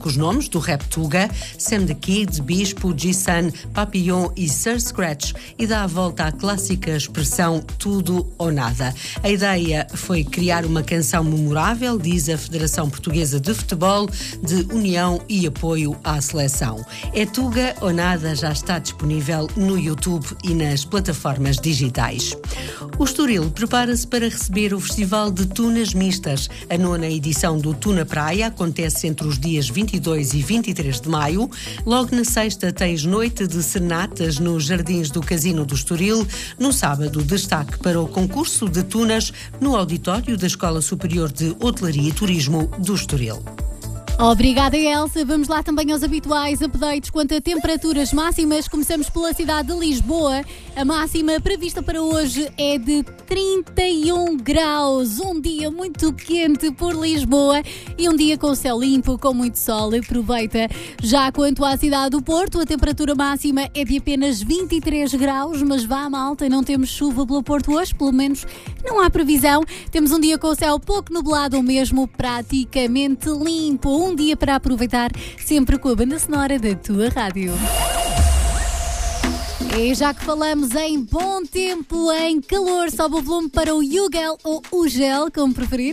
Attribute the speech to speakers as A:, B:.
A: com os nomes do rap Tuga, Sam the Kid, Bispo, G-Sun, Papillon e Sir Scratch e dá a volta à clássica expressão tudo ou nada. A ideia foi criar uma canção memorável, diz a Federação Portuguesa de Futebol, de união e apoio à seleção. É Tuga ou Nada já está disponível no YouTube e nas plataformas digitais. O Estoril prepara-se para receber o Festival de Tunas Mistas. A 9ª edição do Tuna Praia acontece entre os dias 22 e 23 de maio. Logo na sexta tens noite de serenatas nos Jardins do Casino do Estoril. No sábado, destaque para o concurso de tunas no auditório da Escola Superior de Hotelaria e Turismo do Estoril.
B: Obrigada, Elsa. Vamos lá também aos habituais updates quanto a temperaturas máximas. Começamos pela cidade de Lisboa. A máxima prevista para hoje é de 31 graus. Um dia muito quente por Lisboa e um dia com céu limpo, com muito sol. Aproveita. Já quanto à cidade do Porto, a temperatura máxima é de apenas 23 graus, mas vá, malta, não temos chuva pelo Porto hoje, pelo menos não há previsão. Temos um dia com o céu pouco nublado ou mesmo praticamente limpo. Um dia para aproveitar, sempre com a banda sonora da tua rádio. E já que falamos em bom tempo, em calor, sobe o volume para o Ugel ou Ugel, como preferir.